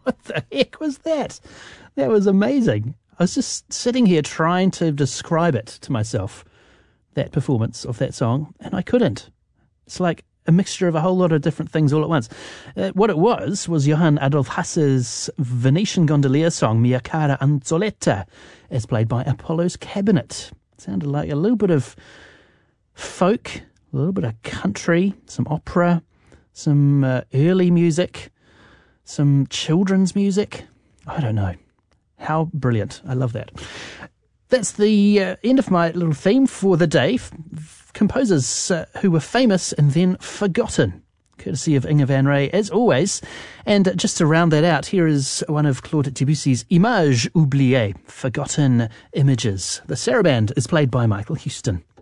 What the heck was that? That was amazing. I was just sitting here trying to describe it to myself, that performance of that song, and I couldn't. It's like a mixture of a whole lot of different things all at once. What it was Johann Adolf Hasse's Venetian gondolier song, Mia Cara Anzoletta, as played by Apollo's Cabinet. It sounded like a little bit of folk, a little bit of country, some opera, some early music, some children's music. I don't know. How brilliant. I love that. That's the end of my little theme for the day. Composers who were famous and then forgotten, courtesy of Inge van Rey, as always. And just to round that out, here is one of Claude Debussy's Images oubliées, Forgotten Images. The Saraband is played by Michael Houston.